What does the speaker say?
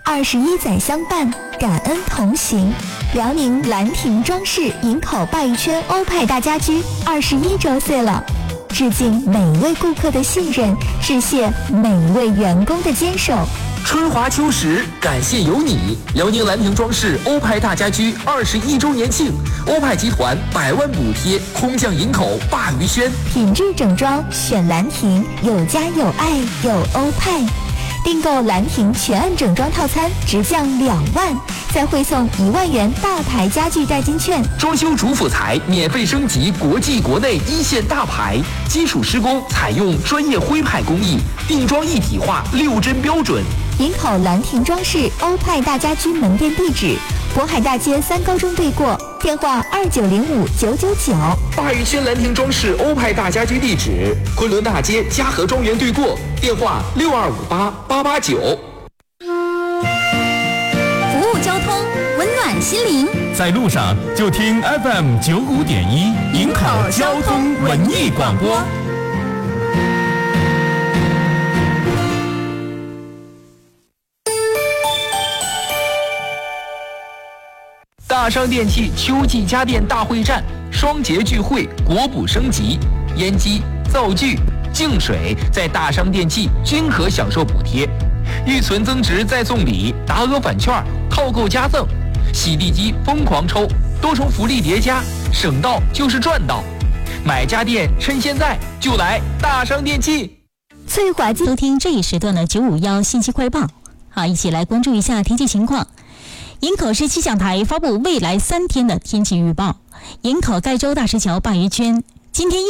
21载相伴，感恩同行。辽宁兰亭装饰营口鲅鱼圈欧派大家居21周岁了，致敬每位顾客的信任，致谢每位员工的坚守。 春华秋实，感谢有你！辽宁兰亭装饰欧派大家居21周年庆，欧派集团100万补贴，空降营口鲅鱼轩， 品质整装选兰亭，有家有爱有欧派。订购兰亭全案整装套餐直降2万，再汇送1万元大牌家具代金券。 装修主辅材免费升级国际国内一线大牌，基础施工采用专业徽派工艺，定装一体化6针标准。 营口兰亭装饰欧派大家居门店地址：渤海大街3高中对过，电话2905-999。 鲅鱼轩兰亭装饰欧派大家居地址：昆仑大街嘉禾庄园对过，电话6258889。 服务交通，温暖心灵， 在路上就听 FM95.1营口交通文艺广播。 大商电器秋季家电大会战，双节聚会，国补升级，烟机、灶具、净水在大商电器均可享受补贴，预存增值再送礼，达额返券，套购加赠，洗地机疯狂抽，多重福利叠加，省到就是赚到。买家电趁现在就来大商电器。 翠华收听这一时段的951信息快报。好，一起来关注一下天气情况。营口市气象台发布未来3天的天气预报。营口盖州大石桥鲅鱼圈今天